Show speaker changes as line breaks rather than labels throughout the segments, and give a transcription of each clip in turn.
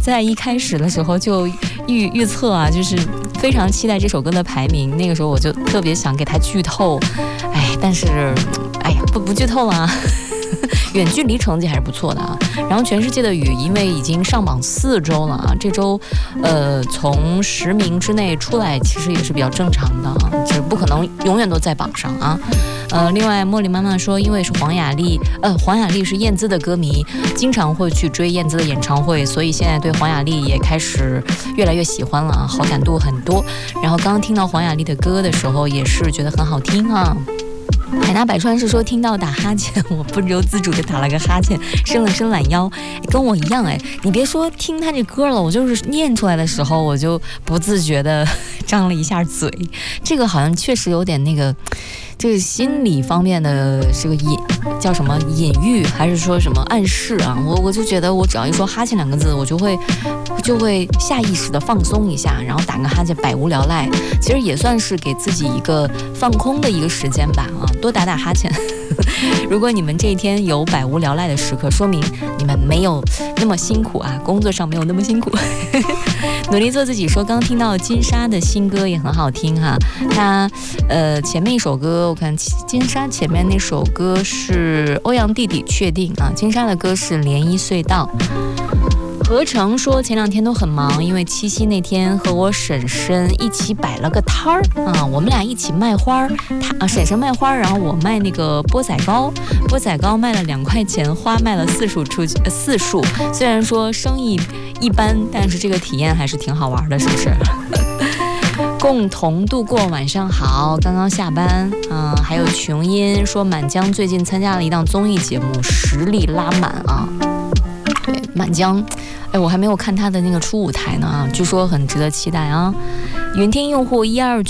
在一开始的时候就预测啊，就是非常期待这首歌的排名。那个时候我就特别想给它剧透，但是不剧透了啊。远距离成绩还是不错的啊。然后全世界的雨因为已经上榜4周了啊，这周从10名之内出来其实也是比较正常的啊，就是不可能永远都在榜上啊。另外茉莉妈妈说，因为是黄雅莉是燕姿的歌迷，经常会去追燕姿的演唱会，所以现在对黄雅莉也开始越来越喜欢了啊，好感度很多。然后刚刚听到黄雅莉的歌的时候也是觉得很好听啊。海纳百川是说听到打哈欠，我不由自主的打了个哈欠，伸了伸懒腰，跟我一样你别说听他这歌了，我就是念出来的时候我就不自觉的张了一下嘴，这个好像确实有点那个这个心理方面的这个叫什么隐喻还是说什么暗示啊，我就觉得我只要一说哈欠2个字，我就会下意识的放松一下，然后打个哈欠，百无聊赖，其实也算是给自己一个放空的一个时间吧啊，多打打哈欠。如果你们这一天有百无聊赖的时刻，说明你们没有那么辛苦啊，工作上没有那么辛苦。努力做自己说，刚听到金莎的新歌也很好听哈，他前面一首歌我看金莎前面那首歌是欧阳弟弟确定啊，金莎的歌是涟漪隧道。何成说前2天都很忙，因为七夕那天和我婶婶一起摆了个摊儿啊，我们俩一起卖花，婶婶卖花，然后我卖那个钵仔糕卖了2块钱，花卖了4束，虽然说生意一般，但是这个体验还是挺好玩的，是不是？共同度过晚上好，刚刚下班还有琼音说满江最近参加了一档综艺节目，实力拉满啊。对，满江我还没有看他的那个初舞台呢啊，据说很值得期待啊。云听用户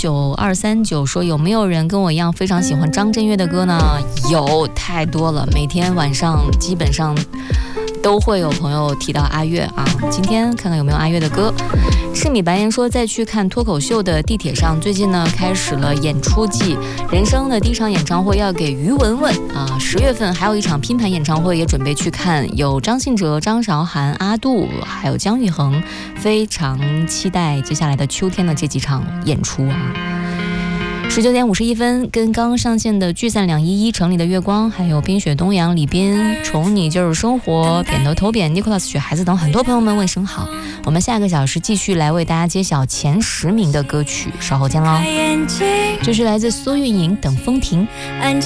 129239说，有没有人跟我一样非常喜欢张震岳的歌呢？有，太多了，每天晚上基本上都会有朋友提到阿岳啊。今天看看有没有阿岳的歌。赤米白言说，在去看脱口秀的地铁上，最近呢开始了演出季，人生的第1场演唱会要给于文文啊，10月份还有一场拼盘演唱会也准备去看，有张信哲、张韶涵、阿杜还有姜育恒，非常期待接下来的秋天的这几场演出啊。19点51分，跟刚刚上线的聚散211、城里的月光，还有冰雪东阳、李斌、宠你就是生活、扁头头扁、Nicholas 雪孩子等很多朋友们问声好。我们下个小时继续来为大家揭晓前10名的歌曲，稍后见喽。这是来自苏运莹等风停。